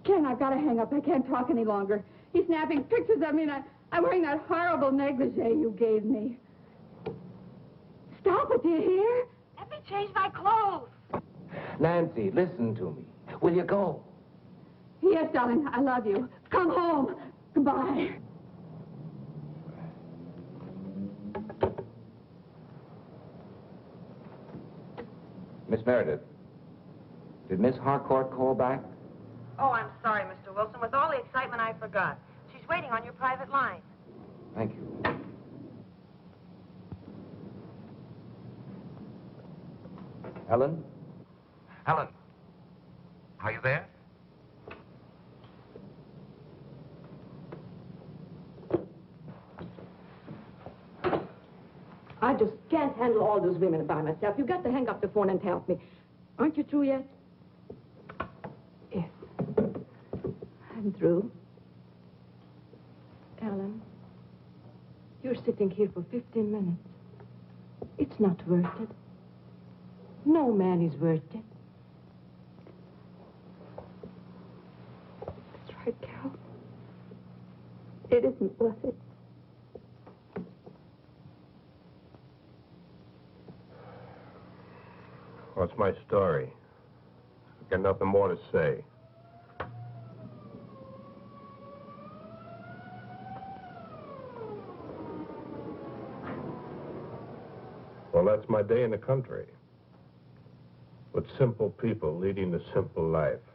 Ken, I've got to hang up. I can't talk any longer. He's snapping pictures of me, and I'm wearing that horrible negligee you gave me. Stop it, do you hear? Let me change my clothes. Nancy, listen to me. Will you go? Yes, darling, I love you. Come home. Goodbye. Miss Meredith, did Miss Harcourt call back? Oh, I'm sorry, Mr. Wilson. With all the excitement, I forgot. She's waiting on your private line. Thank you. Helen? Helen, are you there? I just can't handle all those women by myself. You've got to hang up the phone and help me. Aren't you through yet? Yes. I'm through. Ellen, you're sitting here for 15 minutes. It's not worth it. No man is worth it. That's right, Carol. It isn't worth it. What's my story? I've got nothing more to say. Well, that's my day in the country. With simple people leading a simple life.